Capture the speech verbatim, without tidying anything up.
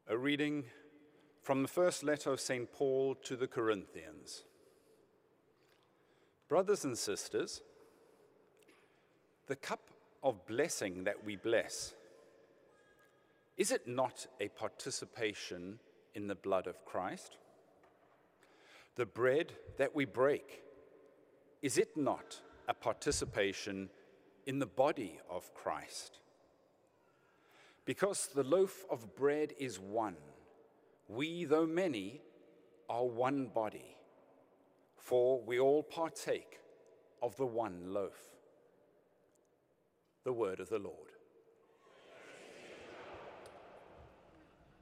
A reading from the first letter of Saint Paul to the Corinthians. Brothers and sisters, the cup of blessing that we bless, is it not a participation in the blood of Christ? The bread that we break, is it not a participation in the body of Christ? Because the loaf of bread is one, we, though many, are one body, for we all partake of the one loaf. The word of the Lord.